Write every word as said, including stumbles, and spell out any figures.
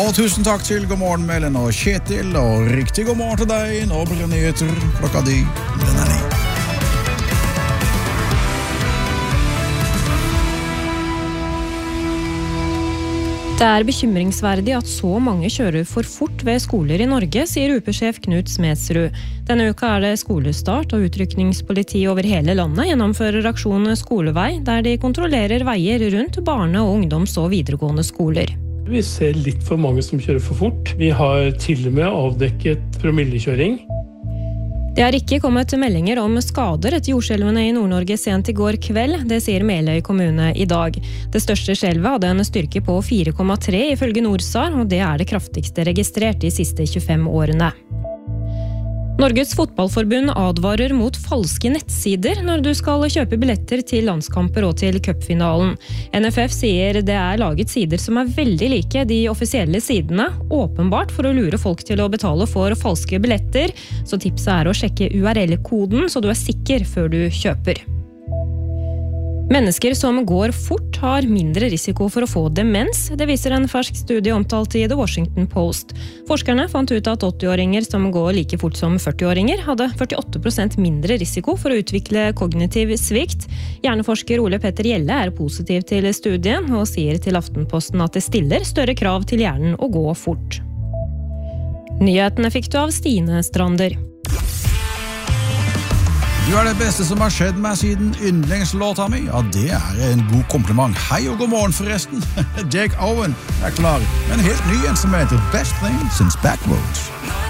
Og tusen takk til God morgen, Mellen og Kjetil, og riktig god morgen til deg. Nå blir det nyheter klokka di, den er ni. Det er bekymringsverdig at så mange kjører for fort ved skoler i Norge, sier U P-sjef Knut Smedsrud. Denne uka er det skolestart, og utrykningspoliti over hele landet gjennomfører aksjon Skolevei, der de kontrollerer veier rundt barne- og ungdoms- og videregående skoler. Vi ser litt for mange som kjører for fort. Vi har til og med avdekket promillekjøring. Det har ikke kommet meldinger om skader etter jordskjelvene i Nord-Norge sent i går kveld, det sier Meløy kommune i dag. Det største skjelvet hadde en styrke på fire komma tre ifølge Norsar, og det er det kraftigste registrert de siste tjuefem årene. Norges fotballforbund advarer mot falske nettsider når du skal kjøpe billetter til landskamper og til cupfinalen. N F F sier det er laget sider som er veldig like de offisielle sidene, åpenbart for å lure folk til å betale for falske billetter, så tipset er å sjekke U R L-koden så du er sikker før du kjøper. Mennesker som går fort har mindre risiko for å få demens, det viser en fersk studie omtalt i The Washington Post. Forskerne fant ut at åtti-åringer som går like fort som førti-åringer hadde førtiåtte prosent mindre risiko for å utvikle kognitiv svikt. Hjerneforsker Ole Petter Gjelle er positiv til studien og sier til Aftenposten at det stiller større krav til hjernen å gå fort. Nyhetene fikk du av Stine Strander. Du er det beste som har skjedd meg siden yndlingslåta mi. Ja, det er en god kompliment. Hei og god morgen forresten. Jake Owen er klar med en helt ny en som heter Best Thing Since Backroads.